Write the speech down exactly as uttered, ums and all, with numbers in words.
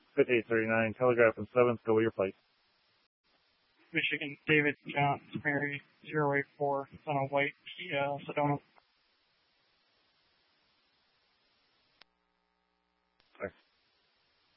eight thirty-nine, Telegraph and seventh, go with your flight. Michigan, David John Mary, zero eight four, Son of White, Kia, Sedona.